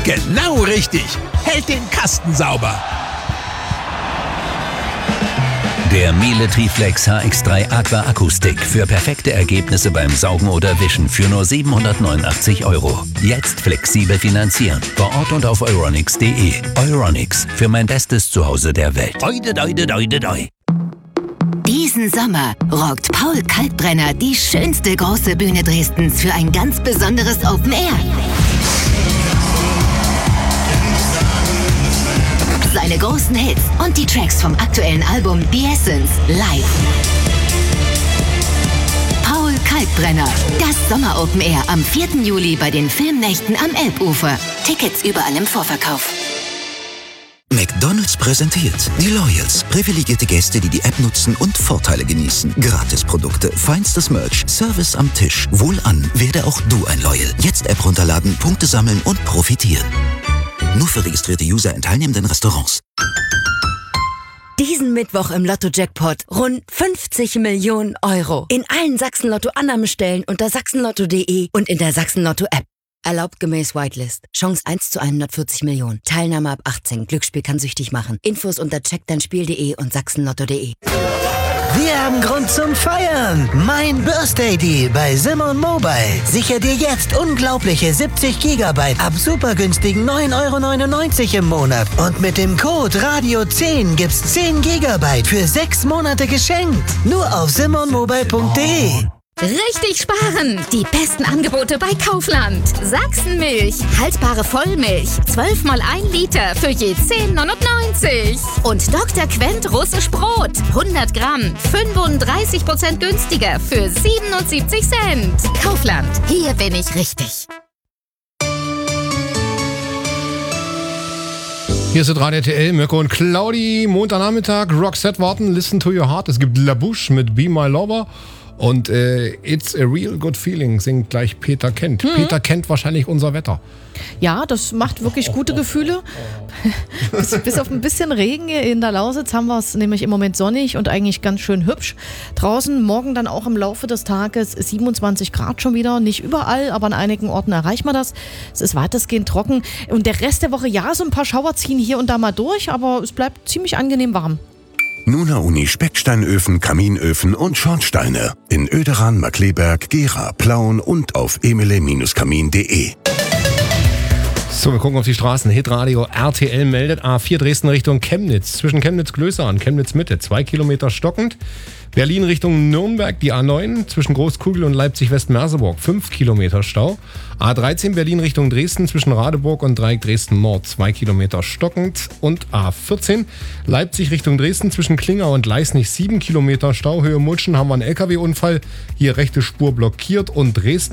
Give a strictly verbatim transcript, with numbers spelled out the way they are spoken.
Genau richtig. Hält den Kasten sauber. Der Miele Triflex H X drei Aqua Akkustick für perfekte Ergebnisse beim Saugen oder Wischen für nur siebenhundertneunundachtzig Euro. Jetzt flexibel finanzieren. Vor Ort und auf euronics punkt de. Euronics, für mein bestes Zuhause der Welt. Oide, oide, oide, oide. Diesen Sommer rockt Paul Kalkbrenner die schönste große Bühne Dresdens für ein ganz besonderes Open Air. Seine großen Hits und die Tracks vom aktuellen Album The Essence live. Paul Kalkbrenner, das Sommer-Open Air am vierten Juli bei den Filmnächten am Elbufer. Tickets überall im Vorverkauf. McDonald's präsentiert die Loyals. Privilegierte Gäste, die die App nutzen und Vorteile genießen. Gratisprodukte, feinstes Merch, Service am Tisch. Wohlan, werde auch du ein Loyal. Jetzt App runterladen, Punkte sammeln und profitieren. Nur für registrierte User in teilnehmenden Restaurants. Diesen Mittwoch im Lotto-Jackpot rund fünfzig Millionen Euro. In allen Sachsen-Lotto-Annahmestellen unter sachsenlotto punkt de und in der Sachsen-Lotto-App. Erlaubt gemäß Whitelist. Chance eins zu hundertvierzig Millionen. Teilnahme ab achtzehn. Glücksspiel kann süchtig machen. Infos unter check dein spiel punkt de und sachsenlotto punkt de. Wir haben Grund zum Feiern. Mein Birthday Deal bei Simon Mobile. Sicher dir jetzt unglaubliche siebzig Gigabyte ab super günstigen neun Euro neunundneunzig im Monat. Und mit dem Code Radio zehn gibt's zehn Gigabyte für sechs Monate geschenkt. Nur auf simon mobile punkt de. Richtig sparen! Die besten Angebote bei Kaufland. Sachsenmilch, haltbare Vollmilch, zwölf mal ein Liter für je zehn neunundneunzig. Und Doktor Quent russisch Brot, hundert Gramm, fünfunddreißig Prozent günstiger für siebenundsiebzig Cent. Kaufland, hier bin ich richtig. Hier ist Radio R T L, Mirko und Claudi, Montagnachmittag, Roxette warten, Listen to Your Heart. Es gibt La Bouche mit Be My Lover. Und äh, It's a Real Good Feeling singt gleich Peter Kent. Mhm. Peter kennt wahrscheinlich unser Wetter. Ja, das macht wirklich gute Gefühle. bis, bis auf ein bisschen Regen in der Lausitz haben wir es nämlich im Moment sonnig und eigentlich ganz schön hübsch. Draußen morgen dann auch im Laufe des Tages siebenundzwanzig Grad schon wieder. Nicht überall, aber an einigen Orten erreicht man das. Es ist weitestgehend trocken. Und der Rest der Woche, ja, so ein paar Schauer ziehen hier und da mal durch, aber es bleibt ziemlich angenehm warm. Nuna Uni Specksteinöfen, Kaminöfen und Schornsteine. In Oederan, Markleberg, Gera, Plauen und auf emile kamin punkt de. So, wir gucken auf die Straßen. Hitradio R T L meldet A vier Dresden Richtung Chemnitz. Zwischen Chemnitz-Glößern, Chemnitz-Mitte, zwei Kilometer stockend. Berlin Richtung Nürnberg, die A neun, zwischen Großkugel und Leipzig-West-Merseburg, fünf Kilometer Stau. A dreizehn Berlin Richtung Dresden, zwischen Radeburg und Dreieck Dresden-Nord, zwei Kilometer stockend. Und A vierzehn Leipzig Richtung Dresden, zwischen Klingau und Leisnig, sieben Kilometer Stau. Höhe Mulchen haben wir einen L K W-Unfall, hier rechte Spur blockiert und Dresden